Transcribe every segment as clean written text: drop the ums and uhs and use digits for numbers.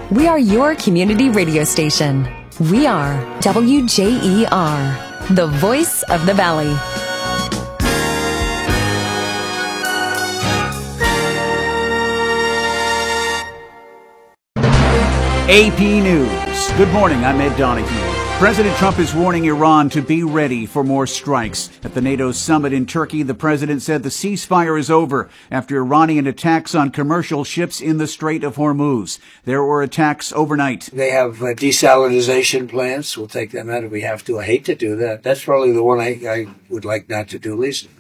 We are your community radio station. We are WJER, the voice of the Valley. AP News. Good morning, I'm Ed Donahue. President Trump is warning Iran to be ready for more strikes. At the NATO summit in Turkey, the president said the ceasefire is over after Iranian attacks on commercial ships in the Strait of Hormuz. There were attacks overnight. They have desalinization plants. We'll take them out if we have to. I hate to do that. That's probably the one I would like not to do least.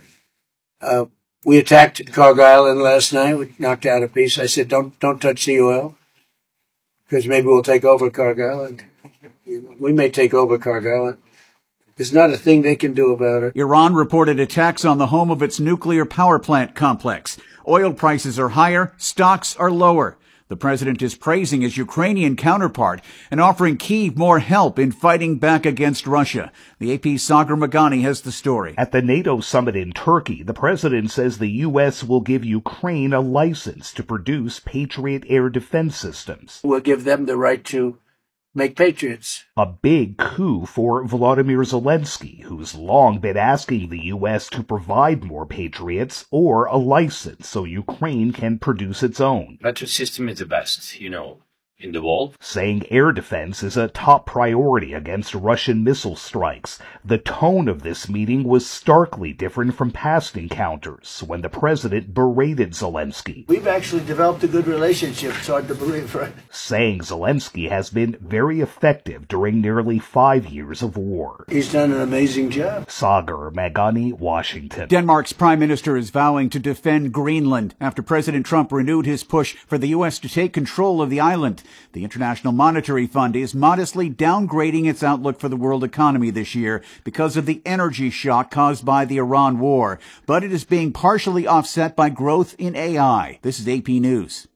We attacked Cargo Island last night. We knocked out a piece. I said, don't touch the oil, because maybe we'll take over Cargo Island. We may take over Cargo Island. There's not a thing they can do about it. Iran reported attacks on the home of its nuclear power plant complex. Oil prices are higher, stocks are lower. The president is praising his Ukrainian counterpart and offering Kyiv more help in fighting back against Russia. The AP's Sagar Meghani has the story. At the NATO summit in Turkey, the president says the U.S. will give Ukraine a license to produce Patriot air defense systems. We'll give them the right to make Patriots. A big coup for Volodymyr Zelensky, who's long been asking the U.S. to provide more Patriots or a license so Ukraine can produce its own. Patriot system is the best, in the world. Saying air defense is a top priority against Russian missile strikes. The tone of this meeting was starkly different from past encounters when the president berated Zelensky. We've actually developed a good relationship. It's hard to believe, right? Saying Zelensky has been very effective during nearly 5 years of war. He's done an amazing job. Sagar Meghani, Washington. Denmark's prime minister is vowing to defend Greenland after President Trump renewed his push for the U.S. to take control of the island. The International Monetary Fund is modestly downgrading its outlook for the world economy this year because of the energy shock caused by the Iran war, but it is being partially offset by growth in AI. This is AP News.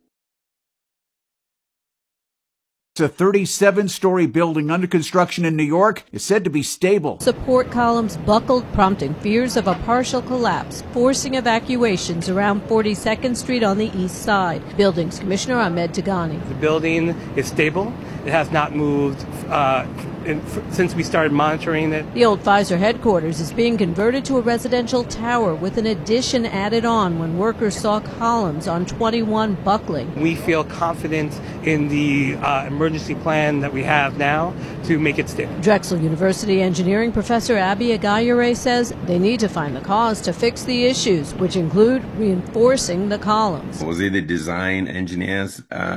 A 37-story building under construction in New York is said to be stable. Support columns buckled, prompting fears of a partial collapse, forcing evacuations around 42nd Street on the east side. Buildings Commissioner Ahmed Tagani. The building is stable. It has not moved since we started monitoring it. The old Pfizer headquarters is being converted to a residential tower with an addition added on when workers saw columns on 21 buckling. We feel confident in the emergency plan that we have now to make it stable. Drexel University engineering professor Abby Agayure says they need to find the cause to fix the issues, which include reinforcing the columns. Was it the design engineers,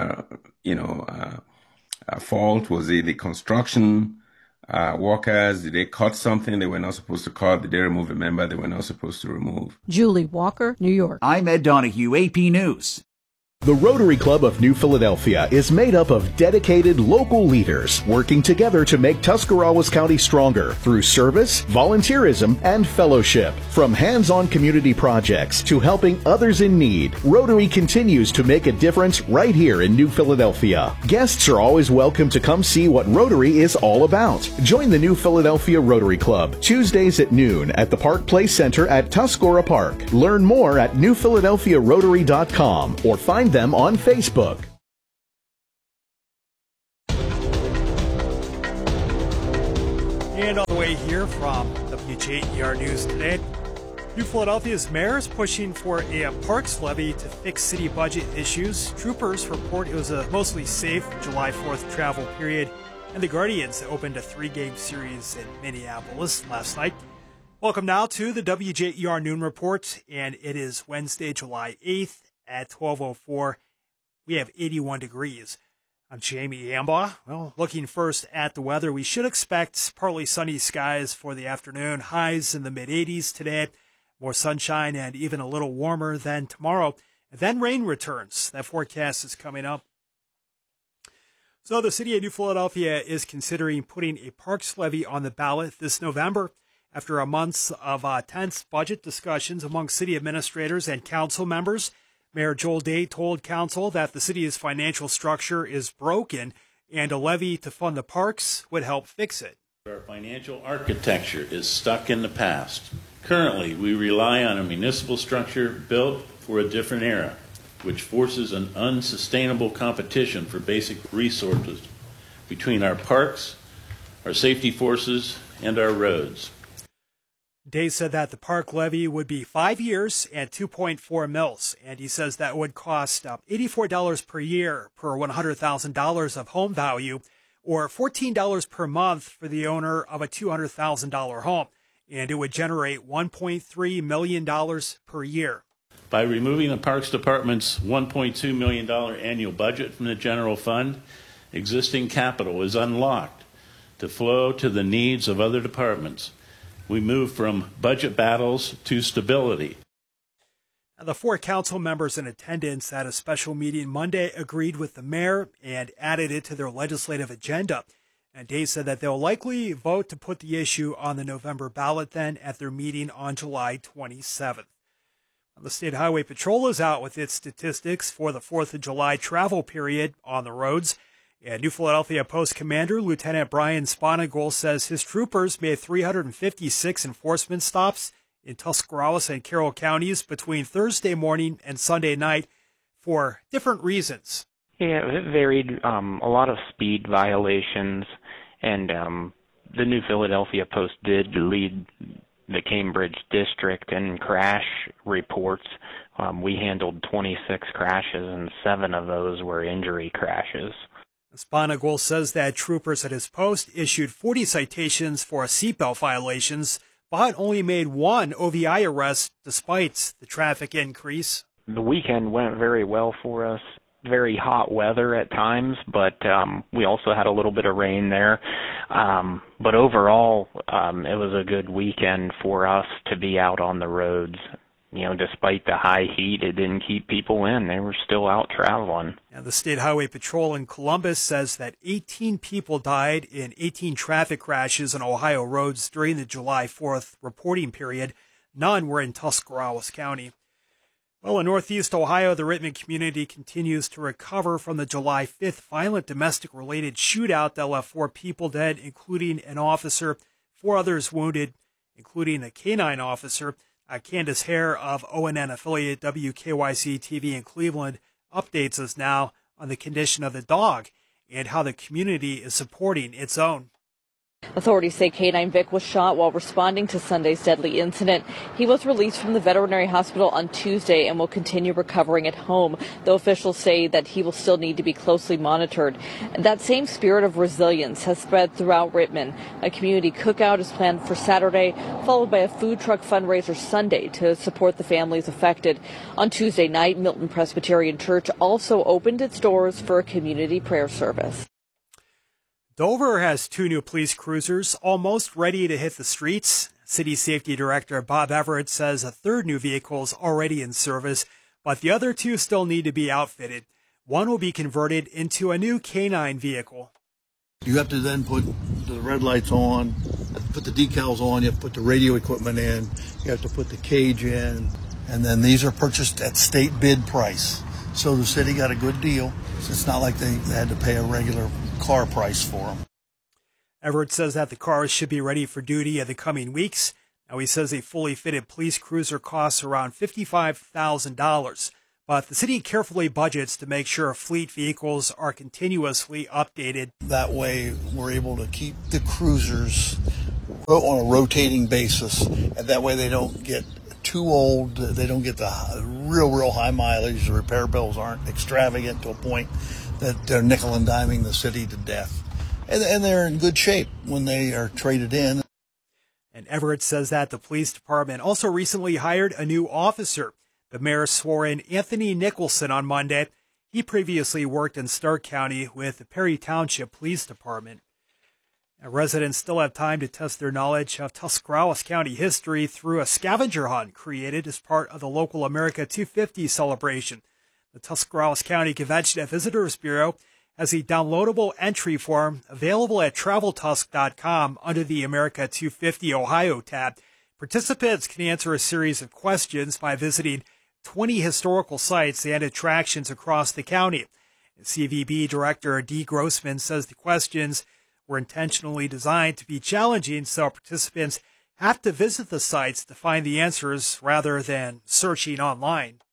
fault? Was it the construction workers? Did they cut something they were not supposed to cut? Did they remove a member they were not supposed to remove? Julie Walker, New York. I'm Ed Donahue, AP News. The Rotary Club of New Philadelphia is made up of dedicated local leaders working together to make Tuscarawas County stronger through service, volunteerism, and fellowship. From hands-on community projects to helping others in need, Rotary continues to make a difference right here in New Philadelphia. Guests are always welcome to come see what Rotary is all about. Join the New Philadelphia Rotary Club Tuesdays at noon at the Park Place Center at Tuscarora Park. Learn more at newphiladelphiarotary.com or find them on Facebook. And on the way here from WJER News Today, New Philadelphia's mayor is pushing for a parks levy to fix city budget issues. Troopers report it was a mostly safe July 4th travel period, and the Guardians opened a 3-game series in Minneapolis last night. Welcome now to the WJER Noon Report, and it is Wednesday, July 8th at 12:04. We have 81 degrees. I'm Jamie Ambaugh. Well, looking first at the weather, we should expect partly sunny skies for the afternoon. Highs in the mid-80s today. More sunshine and even a little warmer than tomorrow. And then rain returns. That forecast is coming up. So the city of New Philadelphia is considering putting a parks levy on the ballot this November after a month of tense budget discussions among city administrators and council members. Mayor Joel Day told council that the city's financial structure is broken and a levy to fund the parks would help fix it. Our financial architecture is stuck in the past. Currently, we rely on a municipal structure built for a different era. which forces an unsustainable competition for basic resources between our parks, our safety forces, and our roads. Day said that the park levy would be 5 years and 2.4 mils, and he says that would cost $84 per year per $100,000 of home value, or $14 per month for the owner of a $200,000 home, and it would generate $1.3 million per year. By removing the Parks Department's $1.2 million annual budget from the general fund, existing capital is unlocked to flow to the needs of other departments. We move from budget battles to stability. Now, the 4 council members in attendance at a special meeting Monday agreed with the mayor and added it to their legislative agenda. And Day said that they'll likely vote to put the issue on the November ballot then at their meeting on July 27th. The State Highway Patrol is out with its statistics for the 4th of July travel period on the roads. And New Philadelphia Post Commander Lieutenant Brian Sponigal says his troopers made 356 enforcement stops in Tuscarawas and Carroll counties between Thursday morning and Sunday night for different reasons. Yeah, it varied. A lot of speed violations, and the New Philadelphia Post did lead the Cambridge district in crash reports. We handled 26 crashes, and 7 of those were injury crashes. Sponigal says that troopers at his post issued 40 citations for seatbelt violations, but only made 1 OVI arrest despite the traffic increase. The weekend went very well for us. Very hot weather at times, but we also had a little bit of rain there. But overall, it was a good weekend for us to be out on the roads. You know, despite the high heat, it didn't keep people in. They were still out traveling. And the State Highway Patrol in Columbus says that 18 people died in 18 traffic crashes on Ohio roads during the July 4th reporting period. None were in Tuscarawas County. Well, in Northeast Ohio, the Rittman community continues to recover from the July 5th violent domestic-related shootout that left 4 people dead, including an officer, 4 others wounded, including a canine officer. Candace Hare of ONN affiliate WKYC-TV in Cleveland updates us now on the condition of the dog and how the community is supporting its own. Authorities say K9 Vic was shot while responding to Sunday's deadly incident. He was released from the veterinary hospital on Tuesday and will continue recovering at home, though officials say that he will still need to be closely monitored. That same spirit of resilience has spread throughout Rittman. A community cookout is planned for Saturday, followed by a food truck fundraiser Sunday to support the families affected. On Tuesday night, Milton Presbyterian Church also opened its doors for a community prayer service. Dover has 2 new police cruisers almost ready to hit the streets. City Safety Director Bob Everett says a 3rd new vehicle is already in service, but the other 2 still need to be outfitted. One will be converted into a new K9 vehicle. You have to then put the red lights on, put the decals on, you have to put the radio equipment in, you have to put the cage in, and then these are purchased at state bid price. So the city got a good deal. So it's not like they had to pay a regular car price for them. Everett says that the cars should be ready for duty in the coming weeks. Now, he says a fully fitted police cruiser costs around $55,000, but the city carefully budgets to make sure fleet vehicles are continuously updated. That way, we're able to keep the cruisers on a rotating basis, and that way they don't get too old, they don't get the real high mileage, the repair bills aren't extravagant to a point that they're nickel and diming the city to death. And they're in good shape when they are traded in. And Everett says that the police department also recently hired a new officer. The mayor swore in Anthony Nicholson on Monday. He previously worked in Stark County with the Perry Township Police Department. Now, residents still have time to test their knowledge of Tuscarawas County history through a scavenger hunt created as part of the local America 250 celebration. The Tuscarawas County Convention and Visitors Bureau has a downloadable entry form available at TravelTusk.com under the America 250 Ohio tab. Participants can answer a series of questions by visiting 20 historical sites and attractions across the county. CVB Director Dee Grossman says the questions were intentionally designed to be challenging, so participants have to visit the sites to find the answers rather than searching online.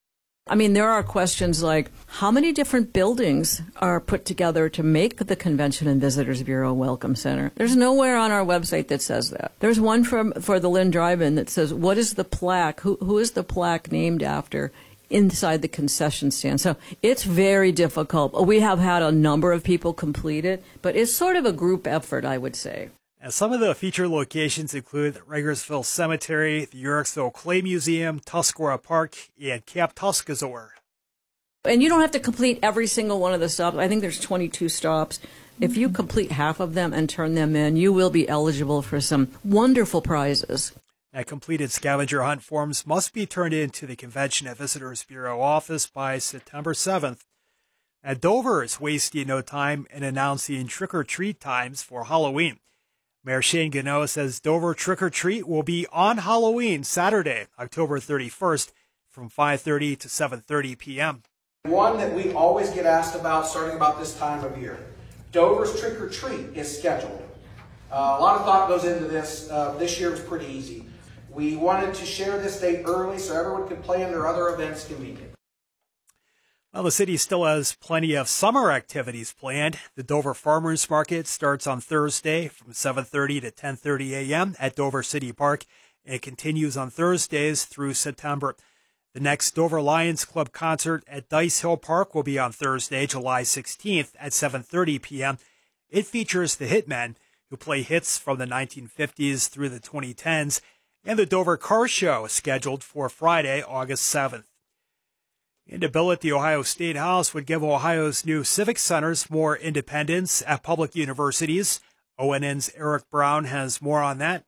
I mean, there are questions like, how many different buildings are put together to make the Convention and Visitors Bureau Welcome Center? There's nowhere on our website that says that. There's one for the Lynn Drive-In that says, what is the plaque? Who is the plaque named after inside the concession stand? So it's very difficult. We have had a number of people complete it, but it's sort of a group effort, I would say. And some of the featured locations include Ragersville Cemetery, the Yorksville Clay Museum, Tuscarora Park, and Camp Tuscazor. And you don't have to complete every single one of the stops. I think there's 22 stops. If you complete half of them and turn them in, you will be eligible for some wonderful prizes. And completed scavenger hunt forms must be turned in to the Convention and Visitors Bureau office by September 7th. At Dover is wasting no time in announcing trick-or-treat times for Halloween. Mayor Shane Gano says Dover trick-or-treat will be on Halloween, Saturday, October 31st, from 5:30 to 7:30 p.m. One that we always get asked about starting about this time of year. Dover's trick-or-treat is scheduled. A lot of thought goes into this. This year was pretty easy. We wanted to share this date early so everyone could plan their other events convenient. Well, the city still has plenty of summer activities planned. The Dover Farmers Market starts on Thursday from 7:30 to 10:30 a.m. at Dover City Park. It continues on Thursdays through September. The next Dover Lions Club concert at Dice Hill Park will be on Thursday, July 16th at 7:30 p.m. It features the Hitmen, who play hits from the 1950s through the 2010s, and the Dover Car Show is scheduled for Friday, August 7th. And a bill at the Ohio State House would give Ohio's new civic centers more independence at public universities. ONN's Eric Brown has more on that.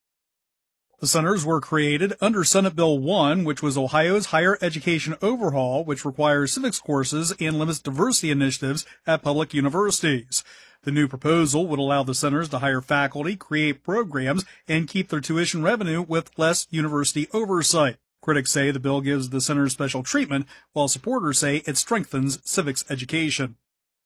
The centers were created under Senate Bill 1, which was Ohio's higher education overhaul, which requires civics courses and limits diversity initiatives at public universities. The new proposal would allow the centers to hire faculty, create programs, and keep their tuition revenue with less university oversight. Critics say the bill gives the centers special treatment, while supporters say it strengthens civics education.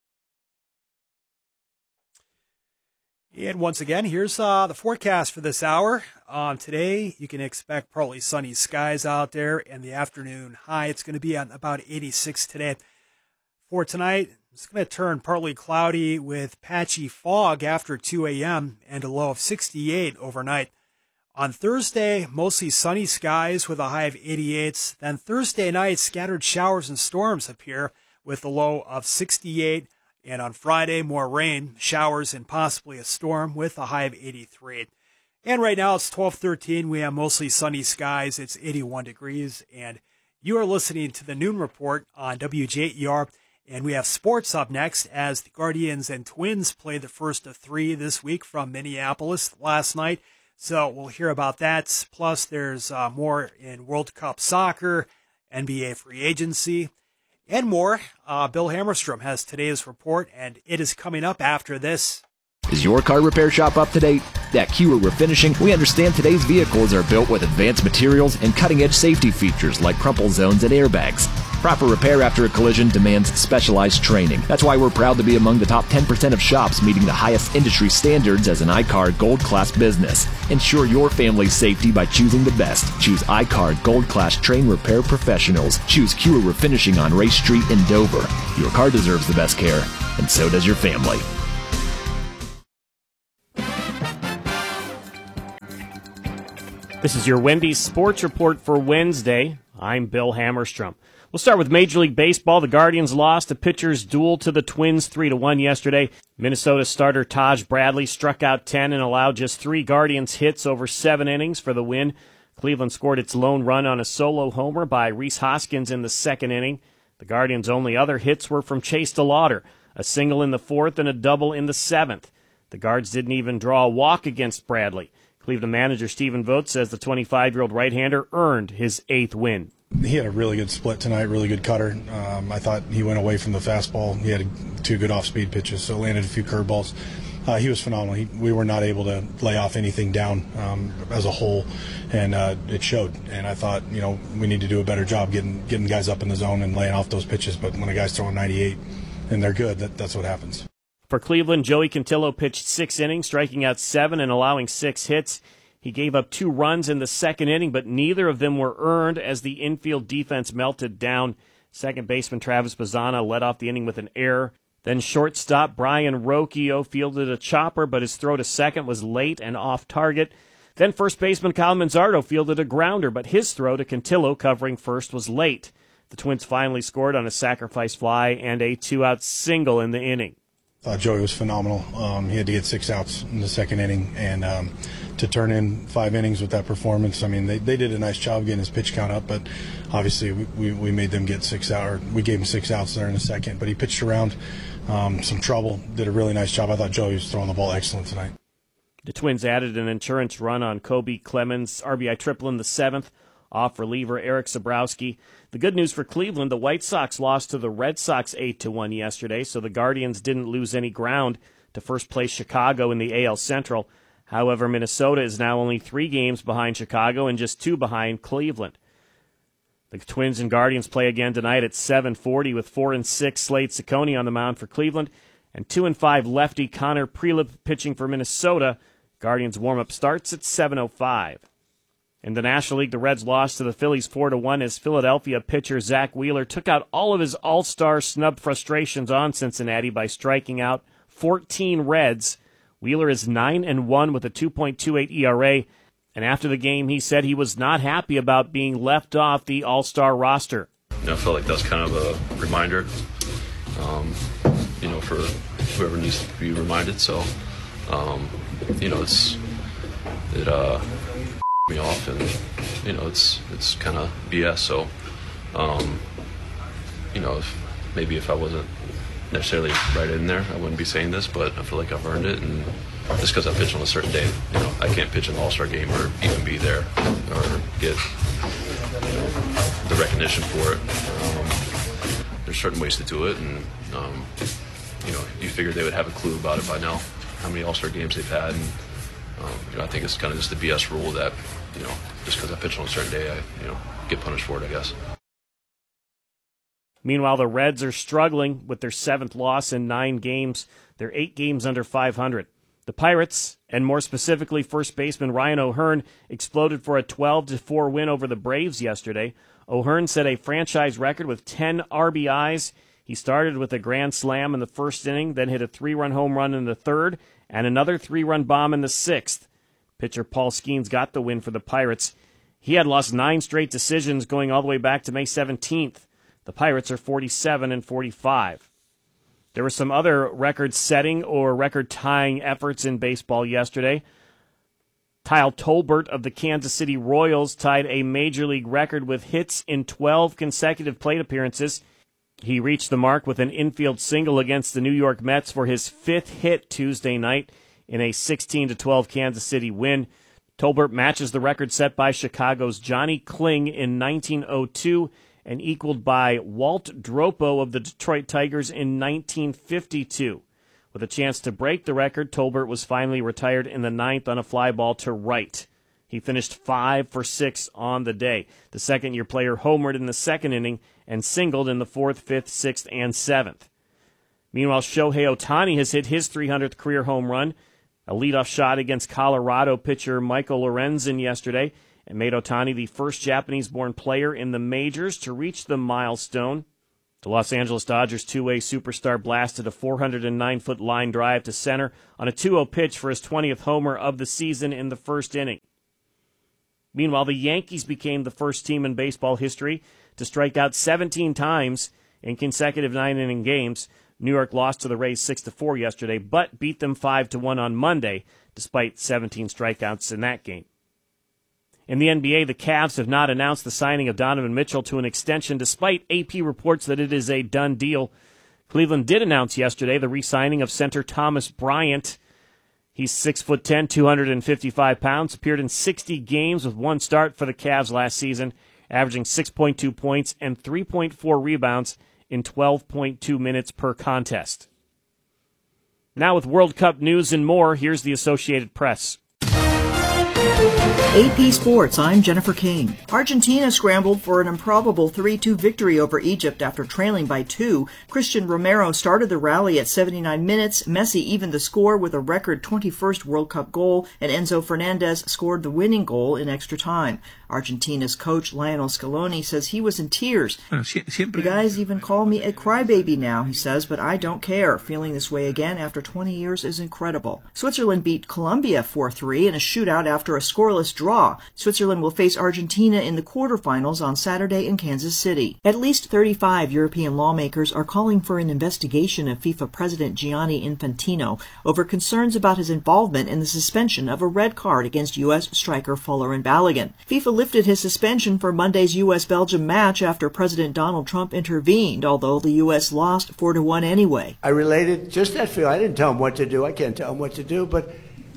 And once again, here's the forecast for this hour. Today, you can expect partly sunny skies out there, and the afternoon high, it's going to be at about 86 today. For tonight, it's going to turn partly cloudy with patchy fog after 2 a.m. and a low of 68 overnight. On Thursday, mostly sunny skies with a high of 88. Then Thursday night, scattered showers and storms appear with a low of 68. And on Friday, more rain, showers, and possibly a storm with a high of 83. And right now, it's 12:13. We have mostly sunny skies. It's 81 degrees. And you are listening to the Noon Report on WJER. And we have sports up next as the Guardians and Twins played the first of three this week from Minneapolis last night. So we'll hear about that. Plus, there's more in World Cup soccer, NBA free agency, and more. Bill Hammerstrom has today's report, and it is coming up after this. Is your car repair shop up to date? At Kewer Refinishing, we understand today's vehicles are built with advanced materials and cutting-edge safety features like crumple zones and airbags. Proper repair after a collision demands specialized training. That's why we're proud to be among the top 10% of shops meeting the highest industry standards as an iCar Gold Class business. Ensure your family's safety by choosing the best. Choose iCar Gold Class Train Repair Professionals. Choose Kewer Refinishing on Race Street in Dover. Your car deserves the best care, and so does your family. This is your Wendy's Sports Report for Wednesday. I'm Bill Hammerstrom. We'll start with Major League Baseball. The Guardians lost a pitcher's duel to the Twins 3-1 yesterday. Minnesota starter Taj Bradley struck out 10 and allowed just 3 Guardians hits over 7 innings for the win. Cleveland scored its lone run on a solo homer by Rhys Hoskins in the 2nd inning. The Guardians' only other hits were from Chase DeLauder, a single in the 4th and a double in the 7th. The Guards didn't even draw a walk against Bradley. Cleveland manager Stephen Vogt says the 25-year-old right-hander earned his 8th win. He had a really good split tonight, really good cutter. I thought he went away from the fastball. He had 2 good off-speed pitches, so landed a few curveballs. He was phenomenal. We were not able to lay off anything down as a whole, and it showed. And I thought, we need to do a better job getting guys up in the zone and laying off those pitches. But when a guy's throwing 98 and they're good, that's what happens. For Cleveland, Joey Cantillo pitched 6 innings, striking out 7 and allowing 6 hits. He He gave up 2 runs in the second inning, but neither of them were earned as the infield defense melted down. Second baseman Travis Bazzana led off the inning with an error. Then shortstop Brian Rocchio fielded a chopper, but his throw to second was late and off target. Then first baseman Kyle Manzardo fielded a grounder, but his throw to Cantillo covering first was late. The Twins finally scored on a sacrifice fly and a 2-out single in the inning. Joey was phenomenal. He had to get 6 outs in the second inning, and to turn in 5 innings with that performance, I mean, they did a nice job getting his pitch count up, but obviously we made them get 6 out, or we gave him 6 outs there in the second. But he pitched around some trouble, did a really nice job. I thought Joey was throwing the ball excellent tonight. The Twins added an insurance run on Kobe Clemens' RBI triple in the 7th, off reliever Eric Zabrowski. The good news for Cleveland, the White Sox lost to the Red Sox 8-1 yesterday, so the Guardians didn't lose any ground to first place Chicago in the AL Central. However, Minnesota is now only 3 games behind Chicago and just 2 behind Cleveland. The Twins and Guardians play again tonight at 7:40 with 4-6 Slade Ciccone on the mound for Cleveland and 2-5 lefty Connor Prelip pitching for Minnesota. Guardians warm-up starts at 7:05. In the National League, the Reds lost to the Phillies 4-1 as Philadelphia pitcher Zach Wheeler took out all of his all-star snub frustrations on Cincinnati by striking out 14 Reds. Wheeler is 9-1 with a 2.28 ERA, and after the game he said he was not happy about being left off the all-star roster. I felt like that's kind of a reminder, for whoever needs to be reminded. So, it me off, and it's kind of BS. So, if I wasn't necessarily right in there, I wouldn't be saying this, but I feel like I've earned it, and just because I pitch on a certain day, I can't pitch an all-star game or even be there or get the recognition for it. There's certain ways to do it, and you figured they would have a clue about it by now, how many all-star games they've had, and I think it's kind of just the BS rule that just because I pitch on a certain day, I get punished for it, I guess. Meanwhile, the Reds are struggling with their 7th loss in 9 games. They're 8 games under 500. The Pirates, and more specifically first baseman Ryan O'Hearn, exploded for a 12-4 win over the Braves yesterday. O'Hearn set a franchise record with 10 RBIs. He started with a grand slam in the first inning, then hit a 3-run home run in the 3rd, and another 3-run bomb in the 6th. Pitcher Paul Skeens got the win for the Pirates. He had lost 9 straight decisions going all the way back to May 17th. The Pirates are 47-45. There were some other record-setting or record-tying efforts in baseball yesterday. Kyle Tolbert of the Kansas City Royals tied a Major League record with hits in 12 consecutive plate appearances. He reached the mark with an infield single against the New York Mets for his 5th hit Tuesday night in a 16-12 Kansas City win. Tolbert matches the record set by Chicago's Johnny Kling in 1902 and equaled by Walt Dropo of the Detroit Tigers in 1952. With a chance to break the record, Tolbert was finally retired in the 9th on a fly ball to right. He finished 5 for 6 on the day. The second-year player homered in the 2nd inning and singled in the 4th, 5th, 6th, and 7th. Meanwhile, Shohei Ohtani has hit his 300th career home run. A leadoff shot against Colorado pitcher Michael Lorenzen yesterday and made Ohtani the first Japanese-born player in the majors to reach the milestone. The Los Angeles Dodgers two-way superstar blasted a 409-foot line drive to center on a 2-0 pitch for his 20th homer of the season in the 1st inning. Meanwhile, the Yankees became the first team in baseball history to strike out 17 times in consecutive 9-inning games. New York lost to the Rays 6-4 yesterday, but beat them 5-1 on Monday, despite 17 strikeouts in that game. In the NBA, the Cavs have not announced the signing of Donovan Mitchell to an extension, despite AP reports that it is a done deal. Cleveland did announce yesterday the re-signing of center Thomas Bryant. He's 6'10", 255 pounds, appeared in 60 games with 1 start for the Cavs last season, averaging 6.2 points and 3.4 rebounds in 12.2 minutes per contest. Now with World Cup news and more, here's the Associated Press. AP Sports, I'm Jennifer King. Argentina scrambled for an improbable 3-2 victory over Egypt after trailing by 2. Christian Romero started the rally at 79 minutes. Messi evened the score with a record 21st World Cup goal, and Enzo Fernandez scored the winning goal in extra time. Argentina's coach Lionel Scaloni says he was in tears. The guys even call me a crybaby now, he says, but I don't care. Feeling this way again after 20 years is incredible. Switzerland beat Colombia 4-3 in a shootout after a scoreless draw. Switzerland will face Argentina in the quarterfinals on Saturday in Kansas City. At least 35 European lawmakers are calling for an investigation of FIFA President Gianni Infantino over concerns about his involvement in the suspension of a red card against U.S. striker Folarin Balogun. FIFA lifted his suspension for Monday's U.S.-Belgium match after President Donald Trump intervened, although the U.S. lost 4-1 anyway. I related just that feel. I didn't tell him what to do. I can't tell him what to do, but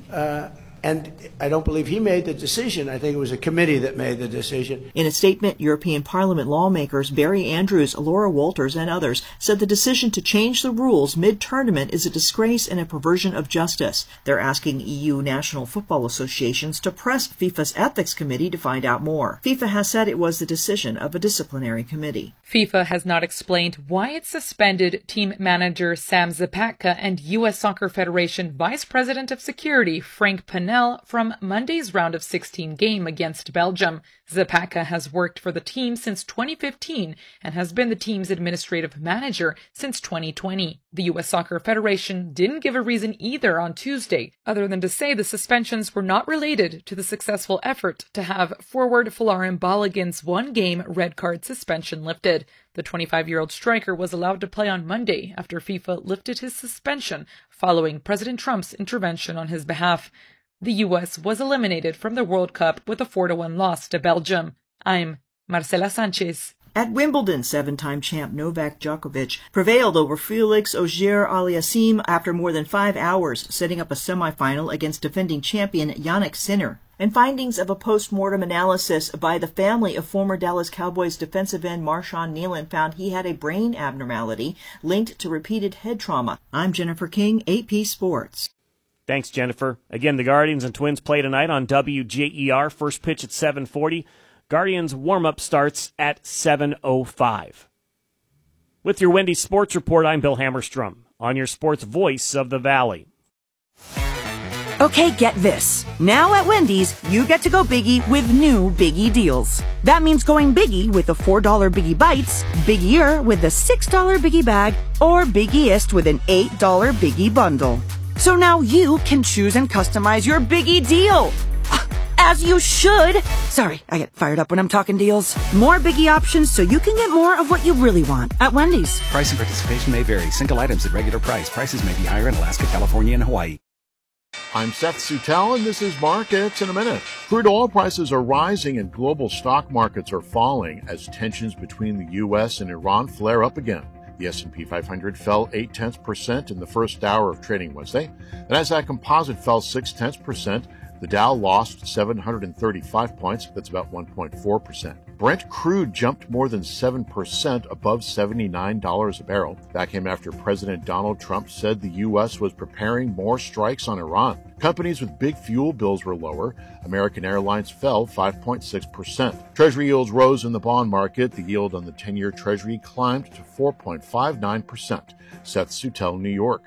and I don't believe he made the decision. I think it was a committee that made the decision. In a statement, European Parliament lawmakers Barry Andrews, Laura Walters, and others said the decision to change the rules mid-tournament is a disgrace and a perversion of justice. They're asking EU national football associations to press FIFA's ethics committee to find out more. FIFA has said it was the decision of a disciplinary committee. FIFA has not explained why it suspended team manager Sam Zapatka and U.S. Soccer Federation Vice President of Security Frank Pannell from Monday's round of 16 game against Belgium. Zapatka has worked for the team since 2015 and has been the team's administrative manager since 2020. The U.S. Soccer Federation didn't give a reason either on Tuesday, other than to say the suspensions were not related to the successful effort to have forward Folarin Balogun's one-game red card suspension lifted. The 25-year-old striker was allowed to play on Monday after FIFA lifted his suspension following President Trump's intervention on his behalf. The U.S. was eliminated from the World Cup with a 4-1 loss to Belgium. I'm Marcela Sanchez. At Wimbledon, 7-time champ Novak Djokovic prevailed over Felix Auger-Aliassime after more than 5 hours, setting up a semifinal against defending champion Jannik Sinner. And findings of a post-mortem analysis by the family of former Dallas Cowboys defensive end Marshawn Nealon found he had a brain abnormality linked to repeated head trauma. I'm Jennifer King, AP Sports. Thanks, Jennifer. Again, the Guardians and Twins play tonight on WJER. First pitch at 7:40. Guardians warm-up starts at 7:05. With your Wendy's Sports Report, I'm Bill Hammerstrom on your sports voice of the Valley. Okay, get this. Now at Wendy's, you get to go biggie with new Biggie deals. That means going biggie with the $4 Biggie Bites, biggier with the $6 Biggie Bag, or biggiest with an $8 Biggie Bundle. So now you can choose and customize your Biggie deal. As you should. Sorry, I get fired up when I'm talking deals. More Biggie options so you can get more of what you really want at Wendy's. Price and participation may vary. Single items at regular price. Prices may be higher in Alaska, California, and Hawaii. I'm Seth Sutel, and this is Markets in a Minute. Crude oil prices are rising and global stock markets are falling as tensions between the U.S. and Iran flare up again. The S&P 500 fell 0.8% in the first hour of trading Wednesday. The Nasdaq Composite fell 0.6%. The Dow lost 735 points. That's about 1.4%. Brent crude jumped more than 7% above $79 a barrel. That came after President Donald Trump said the U.S. was preparing more strikes on Iran. Companies with big fuel bills were lower. American Airlines fell 5.6%. Treasury yields rose in the bond market. The yield on the 10-year Treasury climbed to 4.59%. Seth Sutel, New York.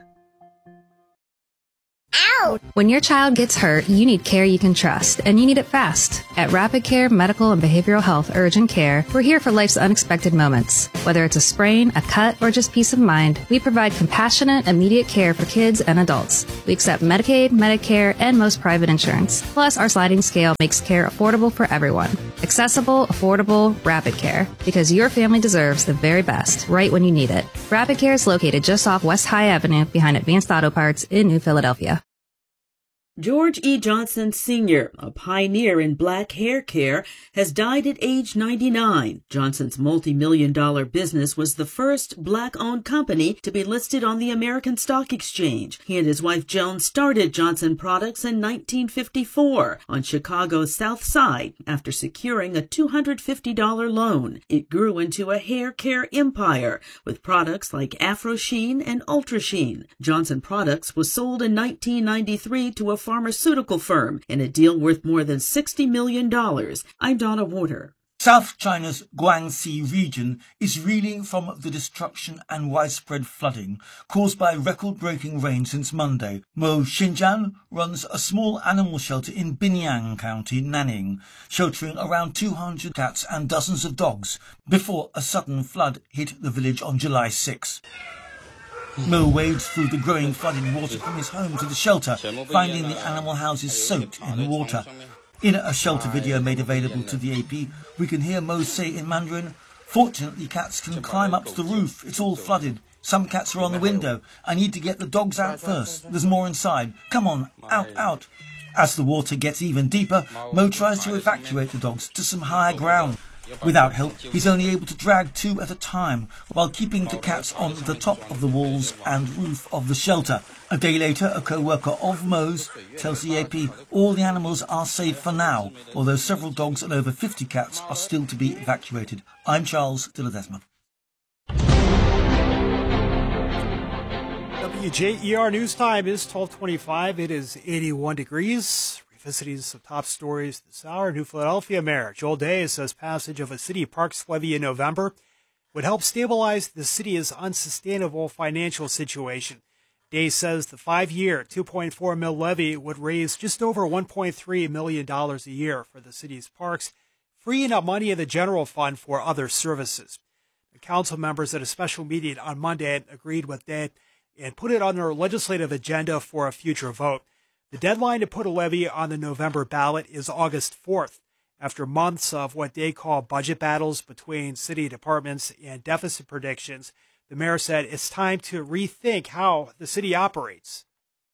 Ow! When your child gets hurt, you need care you can trust, and you need it fast. At Rapid Care Medical and Behavioral Health Urgent Care, we're here for life's unexpected moments. Whether it's a sprain, a cut, or just peace of mind, we provide compassionate, immediate care for kids and adults. We accept Medicaid, Medicare, and most private insurance. Plus, our sliding scale makes care affordable for everyone. Accessible, affordable, Rapid Care. Because your family deserves the very best, right when you need it. Rapid Care is located just off West High Avenue behind Advanced Auto Parts in New Philadelphia. George E. Johnson Sr., a pioneer in black hair care, has died at age 99. Johnson's multi-million-dollar business was the first black-owned company to be listed on the American Stock Exchange. He and his wife Joan started Johnson Products in 1954 on Chicago's South Side after securing a $250 loan. It grew into a hair care empire with products like Afro Sheen and Ultra Sheen. Johnson Products was sold in 1993 to a pharmaceutical firm in a deal worth more than $60 million. I'm Donna Warder. South China's Guangxi region is reeling from the destruction and widespread flooding caused by record-breaking rain since Monday. Mo Xinjian runs a small animal shelter in Binyang County, Nanning, sheltering around 200 cats and dozens of dogs before a sudden flood hit the village on July 6. Mo wades through the growing flooded water from his home to the shelter, finding the animal houses soaked in the water. In a shelter video made available to the AP, we can hear Mo say in Mandarin, "Fortunately, cats can climb up to the roof. It's all flooded. Some cats are on the window. I need to get the dogs out first. There's more inside. Come on, out, out." As the water gets even deeper, Mo tries to evacuate the dogs to some higher ground. Without help, he's only able to drag 2 at a time, while keeping the cats on the top of the walls and roof of the shelter. A day later, a co-worker of Mo's tells the AP all the animals are safe for now, although several dogs and over 50 cats are still to be evacuated. I'm Charles de Ledesma. WJER News Time is 12:25. It is 81 degrees. Revisiting some top stories this hour. New Philadelphia Mayor Joel Day says passage of a city parks levy in November would help stabilize the city's unsustainable financial situation. Day says the 5-year, $2.4 million levy would raise just over $1.3 million a year for the city's parks, freeing up money in the general fund for other services. The council members at a special meeting on Monday agreed with Day and put it on their legislative agenda for a future vote. The deadline to put a levy on the November ballot is August 4th. After months of what they call budget battles between city departments and deficit predictions, the mayor said it's time to rethink how the city operates.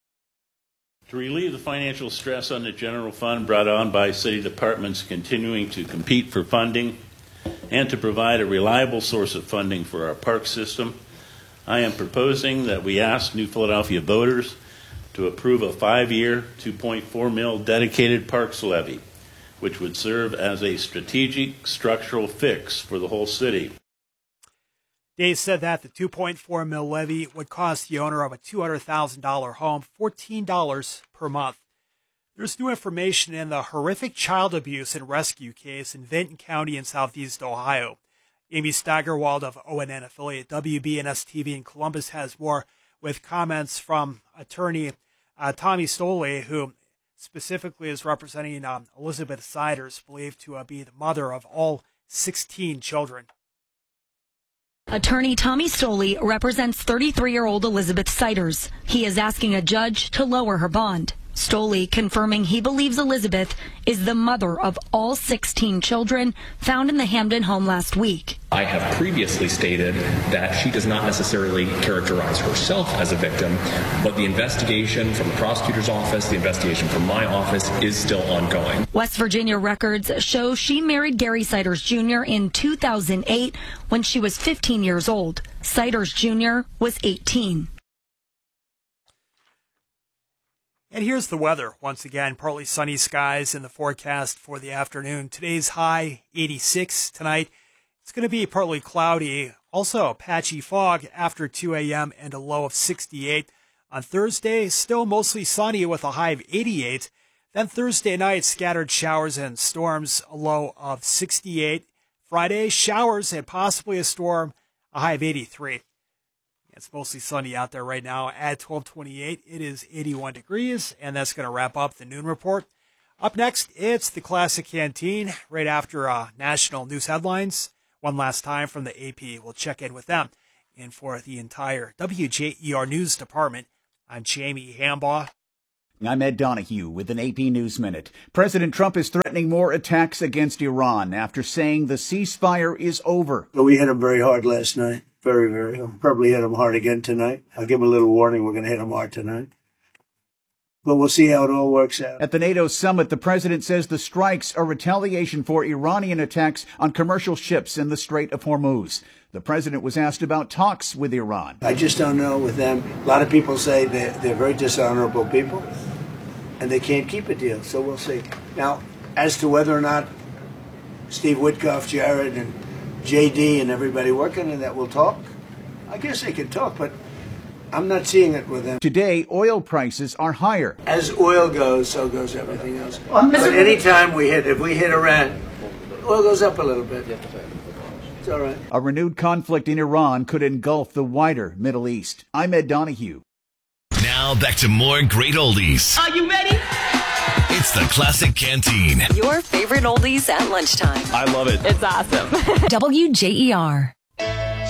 To relieve the financial stress on the general fund brought on by city departments continuing to compete for funding and to provide a reliable source of funding for our park system, I am proposing that we ask New Philadelphia voters to approve a 5-year, $2.4 million dedicated parks levy, which would serve as a strategic structural fix for the whole city. Day said that the $2.4 million levy would cost the owner of a $200,000 home $14 per month. There's new information in the horrific child abuse and rescue case in Vinton County in southeast Ohio. Amy Steigerwald of ONN affiliate WBNS-TV in Columbus has more, with comments from attorney Tommy Stoley, who specifically is representing Elizabeth Siders, believed to be the mother of all 16 children. Attorney Tommy Stoley represents 33-year-old Elizabeth Siders. He is asking a judge to lower her bond. Stoley confirming he believes Elizabeth is the mother of all 16 children found in the Hamden home last week. I have previously stated that she does not necessarily characterize herself as a victim, but the investigation from the prosecutor's office, the investigation from my office is still ongoing. West Virginia records show she married Gary Siders Jr. in 2008 when she was 15 years old. Siders Jr. was 18. And here's the weather. Once again, partly sunny skies in the forecast for the afternoon. Today's high 86. Tonight, it's going to be partly cloudy. Also, patchy fog after 2 a.m. and a low of 68. On Thursday, still mostly sunny with a high of 88. Then Thursday night, scattered showers and storms, a low of 68. Friday, showers and possibly a storm, a high of 83. It's mostly sunny out there right now at 12:28. It is 81 degrees, and that's going to wrap up the noon report. Up next, it's the Classic Canteen right after national news headlines. One last time from the AP. We'll check in with them. And for the entire WJER News Department, I'm Jamie Hambaugh. I'm Ed Donahue with an AP News Minute. President Trump is threatening more attacks against Iran after saying the ceasefire is over. We hit him very hard last night. Very, very. I'll probably hit him hard again tonight. I'll give him a little warning. We're going to hit him hard tonight. But we'll see how it all works out. At the NATO summit, the president says the strikes are retaliation for Iranian attacks on commercial ships in the Strait of Hormuz. The president was asked about talks with Iran. I just don't know with them. A lot of people say they're very dishonorable people, and they can't keep a deal, so we'll see. Now, as to whether or not Steve Witkoff, Jared, and JD and everybody working on that will talk, I guess they can talk, but I'm not seeing it with them. Today, oil prices are higher. As oil goes, so goes everything else. But anytime if we hit Iran, oil goes up a little bit. It's all right. A renewed conflict in Iran could engulf the wider Middle East. I'm Ed Donahue. Now back to more great oldies. Are you ready? It's the Classic Canteen. Your favorite oldies at lunchtime. I love it. It's awesome. WJER.